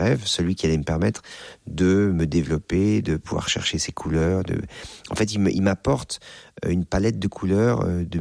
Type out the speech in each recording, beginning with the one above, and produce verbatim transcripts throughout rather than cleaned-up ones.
rêve, celui qui allait me permettre de me développer, de pouvoir chercher ses couleurs. De... En fait, il, me, il m'apporte une palette de couleurs de,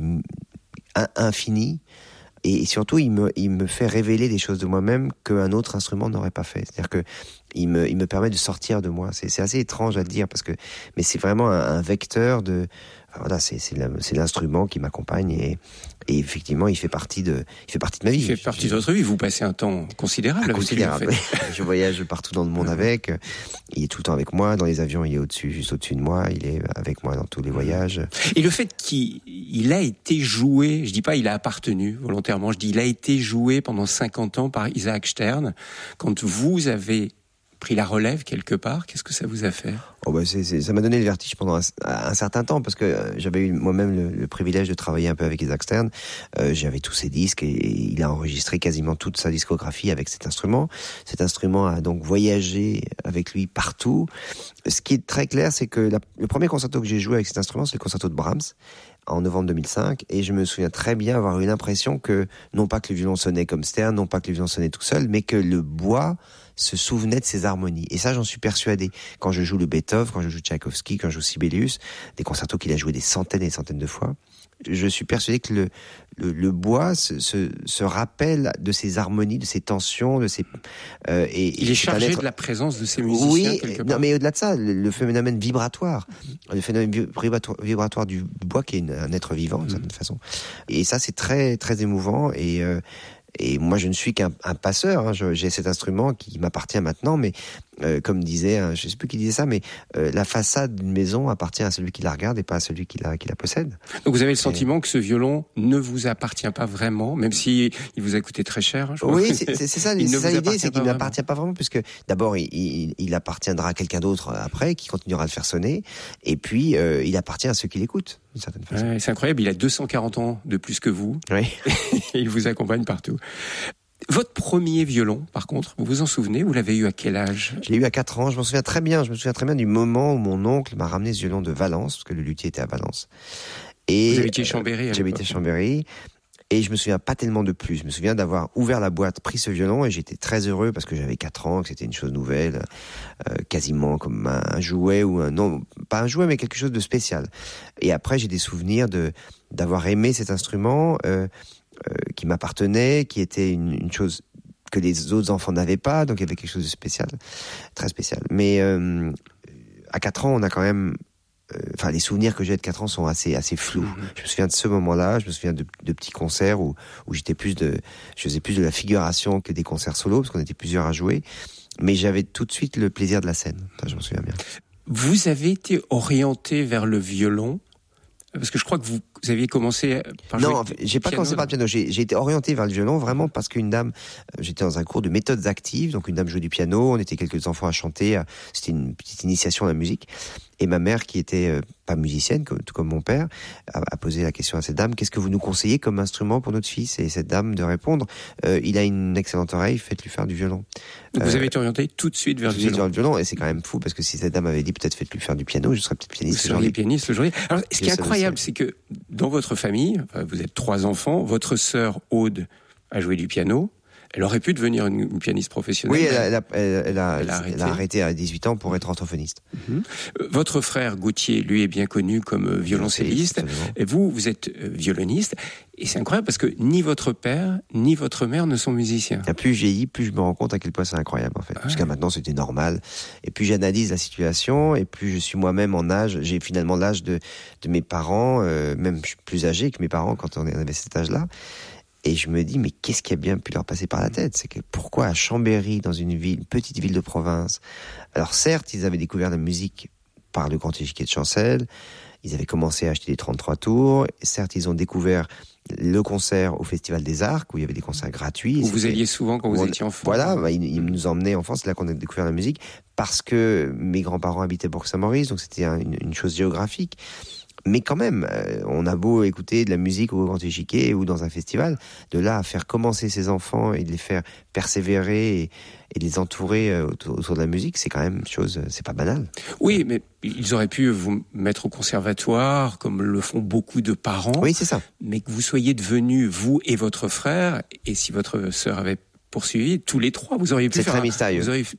un, infinie. Et surtout, il me, il me fait révéler des choses de moi-même qu'un autre instrument n'aurait pas fait. C'est-à-dire que il me, il me permet de sortir de moi. C'est, c'est assez étrange à dire, parce que, mais c'est vraiment un, un vecteur de, enfin, voilà, c'est, c'est, la, c'est l'instrument qui m'accompagne et, et effectivement, il fait partie de, il fait partie de ma vie. Il fait partie de votre vie. Vous passez un temps considérable ah, avec considérable. lui, en fait. Je voyage partout dans le monde avec. Il est tout le temps avec moi. Dans les avions, il est au-dessus, juste au-dessus de moi. Il est avec moi dans tous les voyages. Et le fait qu'il il a été joué, je dis pas il a appartenu volontairement, je dis il a été joué pendant cinquante ans par Isaac Stern. Quand vous avez pris la relève quelque part, qu'est-ce que ça vous a fait? Oh bah c'est, c'est, ça m'a donné le vertige pendant un, un certain temps, parce que euh, j'avais eu moi-même le, le privilège de travailler un peu avec Isaac Stern. Euh, j'avais tous ses disques et, et il a enregistré quasiment toute sa discographie avec cet instrument. Cet instrument a donc voyagé avec lui partout. Ce qui est très clair, c'est que la, le premier concerto que j'ai joué avec cet instrument, c'est le concerto de Brahms, en novembre deux mille cinq, et je me souviens très bien avoir eu l'impression que, non pas que le violon sonnait comme Stern, non pas que le violon sonnait tout seul, mais que le bois se souvenait de ses harmonies. Et ça, j'en suis persuadé. Quand je joue le Beethoven, quand je joue Tchaïkovski, quand je joue Sibelius, des concertos qu'il a joués des centaines et des centaines de fois, je suis persuadé que le, le, le bois se, se, se rappelle de ses harmonies, de ses tensions, de ses... Euh, et, il est chargé être... de la présence de ses musiciens, oui, quelque part. Non, mais au-delà de ça, le, le phénomène vibratoire, mmh. le phénomène vibratoire, vibratoire du bois, qui est une, un être vivant, d'une mmh. certaine façon. Et ça, c'est très, très émouvant. Et... Euh, Et moi, je ne suis qu'un un passeur. Hein. Je, j'ai cet instrument qui m'appartient maintenant, mais euh, comme disait, hein, je ne sais plus qui disait ça, mais euh, la façade d'une maison appartient à celui qui la regarde et pas à celui qui la, qui la possède. Donc vous avez le sentiment et... que ce violon ne vous appartient pas vraiment, même si il vous a coûté très cher. Hein, je oui, c'est, c'est, c'est ça. il c'est ça l'idée, c'est qu'il ne m'appartient pas vraiment, puisque d'abord, il, il, il appartiendra à quelqu'un d'autre après, qui continuera à le faire sonner, et puis euh, il appartient à ceux qui l'écoutent, d'une certaine façon. Ouais, c'est incroyable. Il a deux cent quarante ans de plus que vous. Oui. Et il vous accompagne partout. Votre premier violon, par contre, vous vous en souvenez? Vous l'avez eu à quel âge? Je l'ai eu à quatre ans. Je m'en souviens très bien. Je me souviens très bien du moment où mon oncle m'a ramené ce violon de Valence, parce que le luthier était à Valence. Et vous habitiez Chambéry à J'habitais Chambéry. Et je me souviens pas tellement de plus. Je me souviens d'avoir ouvert la boîte, pris ce violon, et j'étais très heureux parce que j'avais quatre ans, que c'était une chose nouvelle, euh, quasiment comme un jouet ou un, non, pas un jouet, mais quelque chose de spécial. Et après, j'ai des souvenirs de, d'avoir aimé cet instrument, euh, euh, qui m'appartenait, qui était une, une chose que les autres enfants n'avaient pas, donc il y avait quelque chose de spécial, très spécial. Mais, euh, à quatre ans, on a quand même, enfin, euh, les souvenirs que j'ai de quatre ans sont assez, assez flous. Mmh. Je me souviens de ce moment-là, je me souviens de, de petits concerts où, où j'étais plus de, je faisais plus de la figuration que des concerts solo, parce qu'on était plusieurs à jouer. Mais j'avais tout de suite le plaisir de la scène. Ça, je m'en souviens bien. Vous avez été orienté vers le violon, parce que je crois que vous, vous aviez commencé par non, jouer en fait, j'ai pas commencé par le piano. J'ai, j'ai été orienté vers le violon vraiment parce qu'une dame, j'étais dans un cours de méthodes actives, donc une dame jouait du piano, on était quelques enfants à chanter, c'était une petite initiation à la musique. Et ma mère, qui était euh, pas musicienne, comme, tout comme mon père, a, a posé la question à cette dame: qu'est-ce que vous nous conseillez comme instrument pour notre fils? Et cette dame de répondre: euh, il a une excellente oreille, faites-lui faire du violon. Donc euh, vous avez été orienté tout de suite vers, tout le, violon. vers le violon. Et c'est quand même fou, parce que si cette dame avait dit peut-être faites-lui faire du piano, je serais peut-être pianiste aujourd'hui. Vous seriez pianiste aujourd'hui. Alors, ce qui est incroyable, c'est que dans votre famille, vous êtes trois enfants, votre sœur Aude a joué du piano. Elle aurait pu devenir une, une pianiste professionnelle. Oui, elle a, elle, a, elle, a, elle, a, elle, a arrêté. elle a arrêté à dix-huit ans pour être orthophoniste. Mm-hmm. Votre frère Gauthier, lui, est bien connu comme violoncelliste. Et vous, vous êtes violoniste. Et c'est incroyable parce que ni votre père, ni votre mère ne sont musiciens. Et plus je vieillis, plus je me rends compte à quel point c'est incroyable, en fait. Ah Jusqu'à ouais. maintenant, c'était normal. Et plus j'analyse la situation, et plus je suis moi-même en âge. J'ai finalement l'âge de, de mes parents, euh, même je suis plus âgé que mes parents quand on avait cet âge-là. Et je me dis, mais qu'est-ce qui a bien pu leur passer par la tête? C'est que pourquoi à Chambéry, dans une ville, une petite ville de province? Alors certes, ils avaient découvert la musique par le grand échiquier de Chancel, ils avaient commencé à acheter des trente-trois tours, et certes, ils ont découvert le concert au Festival des Arcs, où il y avait des concerts gratuits. Où vous alliez souvent quand vous on, étiez enfant. Voilà, bah, ils, ils nous emmenaient enfants, c'est là qu'on a découvert la musique, parce que mes grands-parents habitaient Bourg-Saint-Maurice, donc c'était un, une, une chose géographique. Mais quand même, euh, on a beau écouter de la musique au Grand Échiquier ou dans un festival, de là à faire commencer ses enfants et de les faire persévérer et, et de les entourer euh, autour, autour de la musique, c'est quand même une chose, c'est pas banal. Oui, mais ils auraient pu vous mettre au conservatoire, comme le font beaucoup de parents. Oui, c'est ça. Mais que vous soyez devenus, vous et votre frère, et si votre sœur avait poursuivi tous les trois. Vous auriez pu C'est faire très un, mystérieux. Vous auriez